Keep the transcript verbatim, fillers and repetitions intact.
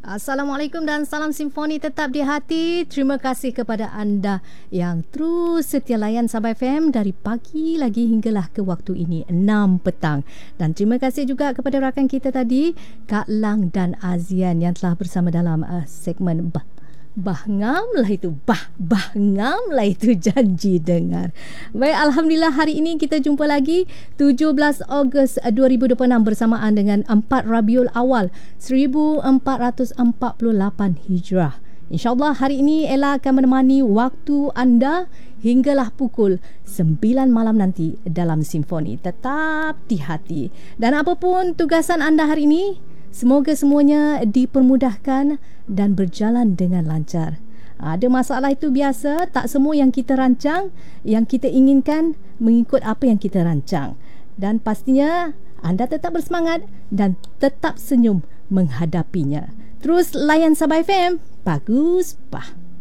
Assalamualaikum dan salam simfoni tetap di hati. Terima kasih kepada anda yang terus setia layan Sabah F M dari pagi lagi hinggalah ke waktu ini enam petang. Dan terima kasih juga kepada rakan kita tadi, Kak Lang dan Azian yang telah bersama dalam uh, segmen bah Bah ngam lah itu Bah Bah ngam lah itu janji dengar. Baik, Alhamdulillah hari ini kita jumpa lagi tujuh belas Ogos dua ribu dua puluh enam bersamaan dengan empat Rabiul Awal seribu empat ratus empat puluh lapan Hijrah. InsyaAllah hari ini Ella akan menemani waktu anda hinggalah pukul sembilan malam nanti dalam Simfoni. Tetap di hati. Dan apapun tugasan anda hari ini, semoga semuanya dipermudahkan dan berjalan dengan lancar. Ada masalah itu biasa, tak semua yang kita rancang, yang kita inginkan mengikut apa yang kita rancang. Dan pastinya anda tetap bersemangat dan tetap senyum menghadapinya. Terus layan Sabah F M. Bagus, bah.